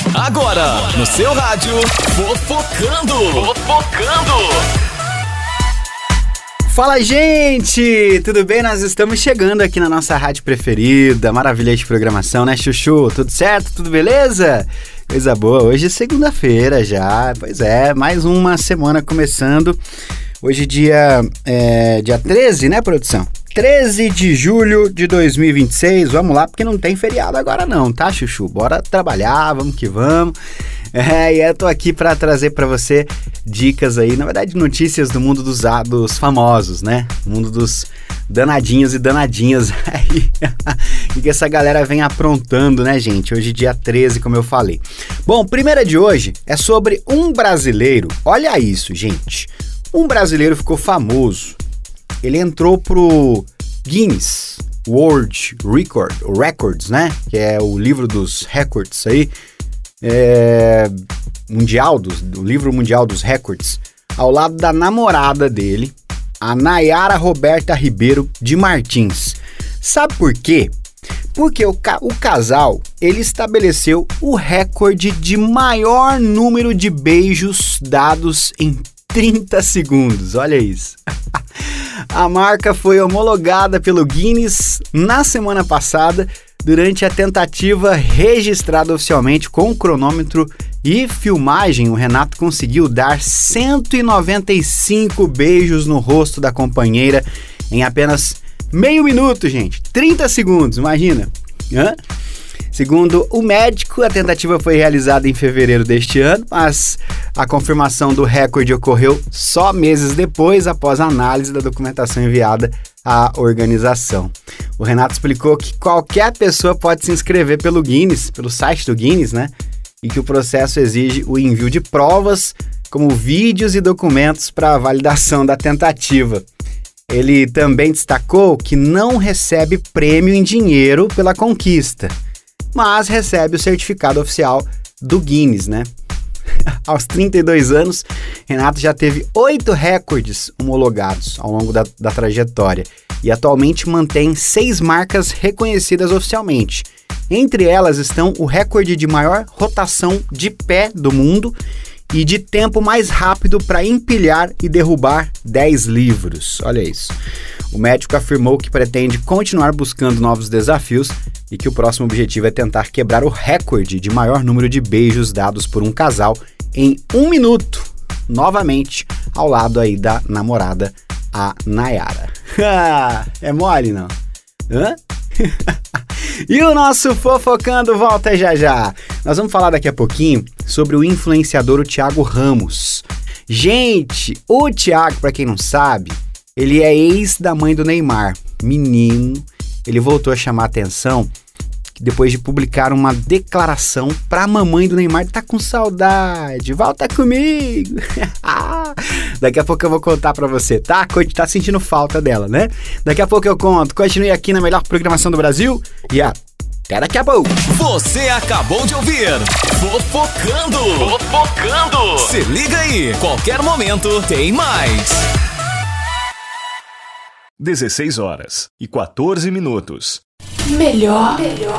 Agora, no seu rádio, Fofocando. Fala, gente! Tudo bem? Nós estamos chegando aqui na nossa rádio preferida, maravilha de programação, né, Chuchu? Tudo certo? Tudo beleza? Coisa boa, hoje é segunda-feira já, pois é, mais uma semana começando. Hoje dia 13, né, produção? 13 de julho de 2026, vamos lá, porque não tem feriado agora não, tá, Chuchu? Bora trabalhar, vamos que vamos. E eu tô aqui para trazer para você dicas aí, na verdade notícias do mundo dos famosos, né? Mundo dos danadinhos e danadinhas aí. E que essa galera vem aprontando, né, gente? Hoje dia 13, como eu falei. Bom, primeira de hoje é sobre um brasileiro. Olha isso, gente. Um brasileiro ficou famoso. Ele entrou pro Guinness World Records, né? Que é o livro dos records aí. O livro mundial dos records, ao lado da namorada dele, a Nayara Roberta Ribeiro de Martins. Sabe por quê? Porque o casal, ele estabeleceu o recorde de maior número de beijos dados em 30 segundos, olha isso. A marca foi homologada pelo Guinness na semana passada, durante a tentativa registrada oficialmente com cronômetro e filmagem. O Renato conseguiu dar 195 beijos no rosto da companheira em apenas meio minuto, gente. 30 segundos, imagina. Segundo o médico, a tentativa foi realizada em fevereiro deste ano, mas a confirmação do recorde ocorreu só meses depois, após a análise da documentação enviada à organização. O Renato explicou que qualquer pessoa pode se inscrever pelo Guinness, pelo site do Guinness, né? E que o processo exige o envio de provas, como vídeos e documentos para validação da tentativa. Ele também destacou que não recebe prêmio em dinheiro pela conquista, mas recebe o certificado oficial do Guinness, né? Aos 32 anos, Renato já teve 8 recordes homologados ao longo da trajetória e atualmente mantém 6 marcas reconhecidas oficialmente. Entre elas estão o recorde de maior rotação de pé do mundo e de tempo mais rápido para empilhar e derrubar 10 livros. Olha isso. O médico afirmou que pretende continuar buscando novos desafios e que o próximo objetivo é tentar quebrar o recorde de maior número de beijos dados por um casal em 1 minuto, novamente ao lado aí da namorada, a Nayara. É mole, não? E o nosso Fofocando volta já. Nós vamos falar daqui a pouquinho sobre o influenciador, o Thiago Ramos. Gente, o Thiago, para quem não sabe, ele é ex da mãe do Neymar. Menino, ele voltou a chamar a atenção depois de publicar uma declaração pra mamãe do Neymar. Tá com saudade, volta comigo. Daqui a pouco eu vou contar pra você, tá? Tá sentindo falta dela, né? Daqui a pouco eu conto. Continue aqui na melhor programação do Brasil e até daqui a pouco. Você acabou de ouvir Fofocando. Se liga aí, qualquer momento tem mais. 16 horas e 14 minutos. Melhor